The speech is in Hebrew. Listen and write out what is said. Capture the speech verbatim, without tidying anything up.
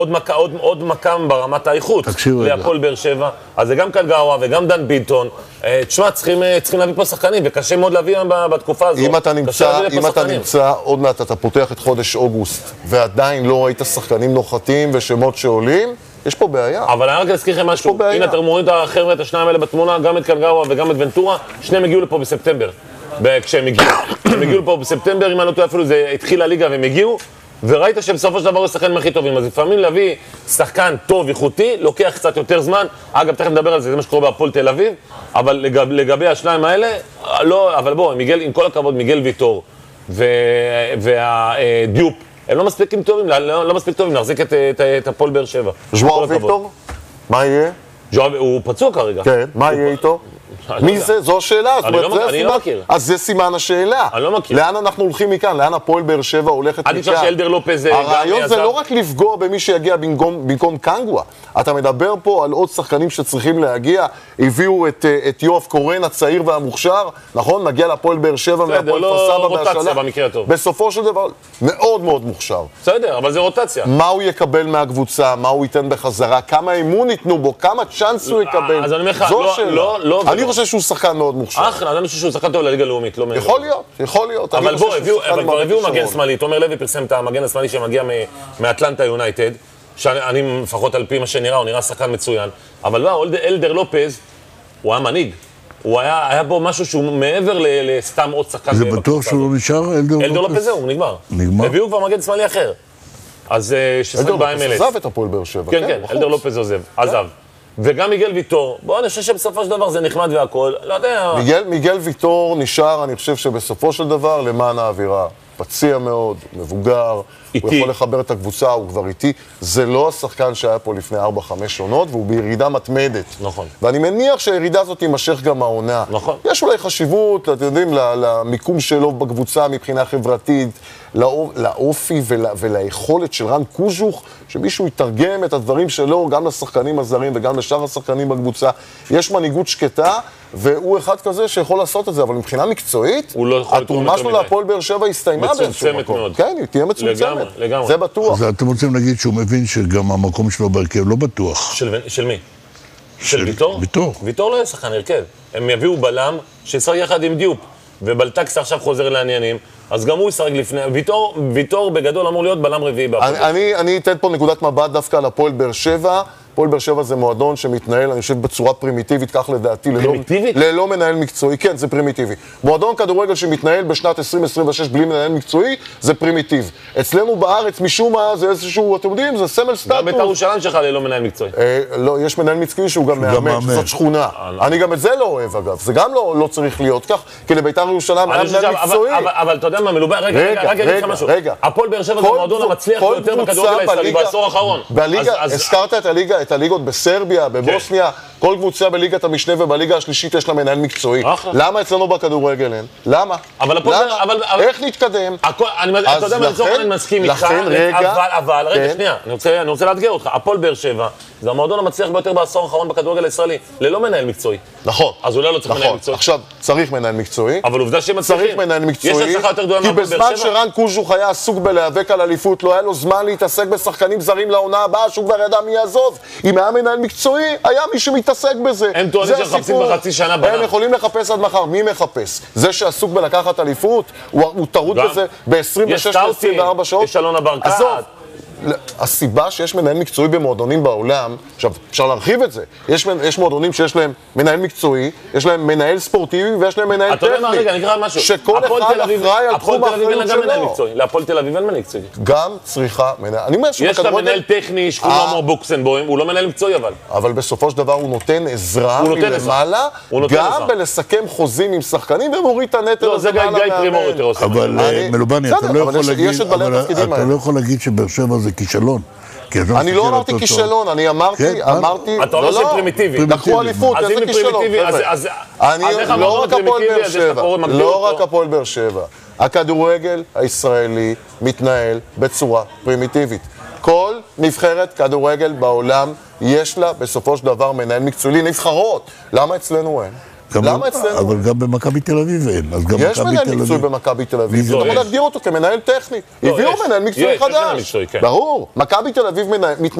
עוד מכה, עוד, עוד מכה ברמת האיכות. תקשיב רגע. להפועל באר שבע. אז זה גם קלגאווה וגם דן ביטון. תשמע, צריכים, צריכים להביא פה שחקנים, וקשה מאוד להביא בתקופה הזו. אם אתה נמצא, אם אתה נמצא, עוד מעט אתה פותח את חודש אוגוסט, ועדיין לא ראית שחקנים נוחתים ושמות שעולים, יש פה בעיה. אבל אני רק אזכיר לכם משהו. הנה, אתם רואים את החבר'ה, את השניים האלה בתמונה, גם את קלגאווה וגם את ונטורה, שניהם הגיעו לפה בספטמבר. כשהם הגיעו. הם הגיעו לפה בספטמבר, אם אני לא טועה, אפילו זה התחיל הליגה והם הגיעו, וראית שבסופו של דבר הוא שחקן הכי טובים. אז לפעמים להביא שחקן טוב, איכותי, לוקח קצת יותר זמן. אגב, תכף נדבר על זה, זה מה שקורה בהפועל תל אביב, אבל לגב, לגבי השניים האלה, לא, אבל בוא, מיגל, עם כל הכבוד, מיגל ויטור והדיופ, הם לא מספיקים טובים, לא, לא מספיק טובים להחזיק את, את, את הפועל באר שבע. ז'ואר ויטור? מה יהיה? ז'ואר, הוא פצוע כרגע. כן, מה יהיה איתו? מי זה? זו השאלה. אני לא מכיר. אז זה סימן השאלה. אני לא מכיר. לאן אנחנו הולכים מכאן? לאן הפועל באר שבע הולכת מכאן? אני חושב שאלדר לופז... הרעיון זה לא רק לפגוע במי שיגיע במקום קנגווה. אתה מדבר פה על עוד שחקנים שצריכים להגיע. הביאו את יואב קורן הצעיר והמוכשר, נכון? נגיע לפועל באר שבע מהפועל כפר סבא בהשאלה. רוטציה במקרה הטוב. בסופו של דבר, מאוד מאוד מוכשר. בסדר, אבל זה רוטציה. מה הוא יקבל מהקבוצה? מה הוא ייתן בחזרה? כמה אימון ייתנו בו? כמה צ'אנס הוא יקבל? אז אני אומר לך, לא, לא, אני חושב שהוא שחקן מאוד מוכשר. אחלה, אני חושב שהוא שחקן טוב לליגה הלאומית, לא מעבר. יכול להיות, יכול להיות. אבל בוא, כבר הביאו מגן שמאלי. תומר לוי פרסם את המגן השמאלי שמגיע מאטלנטה יונייטד, שאני לפחות על פי מה שנראה, הוא נראה שחקן מצוין. אבל לא, אלדר לופז, הוא היה מנהיג. הוא היה, היה בו משהו שהוא מעבר לסתם עוד שחקן. זה בטוח שהוא לא נשאר, אלדר לופז? אלדר לופז זהו, הוא נגמר. נגמר? הביאו כבר מגן שמאלי אחר. אז ששחק ב-אם אל אס. עזב את הפועל באר שבע. כן, כן, אלדר לופז עוזב, עזב. וגם מיגל ויטור, בוא, אני חושב שבסופו של דבר זה נחמד והכל, לא יודע. מיגל, מיגל ויטור נשאר, אני חושב שבסופו של דבר, למען האווירה. פציע מאוד, מבוגר, איתי. הוא יכול לחבר את הקבוצה, הוא כבר איתי. זה לא השחקן שהיה פה לפני ארבע חמש עונות, והוא בירידה מתמדת. נכון. ואני מניח שהירידה הזאת תימשך גם העונה. נכון. יש אולי חשיבות, אתם יודעים, למיקום שלו בקבוצה מבחינה חברתית, לאופי וליכולת של רן קוז'וך, שמישהו יתרגם את הדברים שלו גם לשחקנים הזרים וגם לשאר השחקנים בקבוצה. יש מנהיגות שקטה, והוא אחד כזה שיכול לעשות את זה, אבל מבחינה מקצועית, התרומה שלו להפועל באר שבע הסתיימה באיזשהו מקום. כן, היא תהיה מצומצמת. לגמרי. זה בטוח. אז אתם רוצים להגיד שהוא מבין שגם המקום שלו בהרכב לא בטוח. של מי? של ויטור? ויטור. ויטור לא יהיה שחקן הרכב. הם יביאו בלם שישחק יחד עם דיופ, ובלטקס עכשיו חוזר לעניינים, אז גם הוא ישחק לפני. ויטור, ויטור בגדול אמור להיות בלם רביעי בהפועל. אני, אני אתן פה נקודת מבט דווקא על הפועל באר שבע. הפועל באר שבע זה מועדון שמתנהל, אני חושב, בצורה פרימיטיבית, כך לדעתי, פרימיטיבית? ללא, ללא מנהל מקצועי. כן, זה פרימיטיבי. מועדון כדורגל שמתנהל בשנת עשרים עשרים ושש בלי מנהל מקצועי, זה פרימיטיב. אצלנו בארץ, משום מה, זה איזשהו, אתם יודעים, זה סמל סטטוס. גם בית"ר ירושלים שלך ללא מנהל מקצועי. אה, לא, יש מנהל מקצועי שהוא גם מאמן, שזאת שכונה. אני גם את זה לא אוהב, אגב. זה גם לא, לא צריך להיות כך, כי לבית"ר ירושלים היה מנהל מקצועי. אבל, אבל אתה יודע מה, מלובה, רגע, רגע, רגע, רגע, משהו. הפועל באר שבע זה המועדון המצליח ביותר בכדורגל הישראלי בעשור האחרון. בליגה, הזכרת את הליגה, את הליגות בסרביה, בבוסניה, כל קבוצה בליגת המשנה ובליגה השלישית יש לה מנהל מקצועי. למה אצלנו בכדורגל אין? למה? איך נתקדם? אתה יודע מה, לצורך אני מסכים איתך, אבל, רגע, שנייה, אני רוצה לאתגר אותך. הפועל באר שבע זה המועדון המצליח ביותר בעשור האחרון בכדורגל הישראלי, ללא מנהל מקצועי. נכון. אז אולי לא צריך מנהל מקצועי. עכשיו, צריך מנהל מקצועי. אבל עובדה שהם מצליחים. צריך מנהל מקצועי. יש הצלחה יותר גדולה כי מהפועל באר בזמן שבע. שרן קוז'וך היה עסוק בלהיאבק על אליפות, לא היה לו זמן להתעסק בשחקנים זרים לעונה הבאה, שהוא כבר ידע מי יעזוב. אם היה מנהל מקצועי, היה מי שמתעסק בזה. הם טוענים שמחפשים בחצי שנה בנה. הם יכולים לחפש עד מחר. מי מחפש? זה שעסוק בלקחת אליפות, הוא טרוד בזה ב-עשרים ושש עשרים וארבע שעות. יש אלונה ברקת. הסיבה שיש מנהל מקצועי במועדונים בעולם, עכשיו, אפשר להרחיב את זה. יש, יש מועדונים שיש להם מנהל מקצועי, יש להם מנהל ספורטיבי ויש להם מנהל טכני. אתה יודע מה, רגע, אני אקרא משהו. שכל אחד אחראי על תחום האחריות שלו. להפועל תל אביב אין מנהל מקצועי. גם צריכה מנהל. אני אומר יש לה מנהל טכני שקוראים לו בוקסנבוים, הוא לא מנהל מקצועי אבל. אבל בסופו של דבר הוא נותן עזרה מלמעלה, גם בלסכם חוזים עם שחקנים ומוריד את הנטל הזה מעל המאמן. אבל מלובני, אתה לא יכול להגיד שבאר שבע זה כישלון. אני לא אמרתי כישלון, אני אמרתי, אמרתי... אתה אומר שהם פרימיטיביים. לקחו אליפות, איזה כישלון? אני לא רק הפועל באר שבע, לא רק הפועל באר שבע. הכדורגל הישראלי מתנהל בצורה פרימיטיבית. כל נבחרת כדורגל בעולם יש לה בסופו של דבר מנהל מקצועי, נבחרות. למה אצלנו אין? למה אצלנו? אבל גם במכבי תל אביב אין. יש מנהל מקצועי במכבי תל אביב, זה יכול להגדיר אותו כמנהל טכני. הביאו מנהל מקצועי חדש. ברור, מכבי תל אביב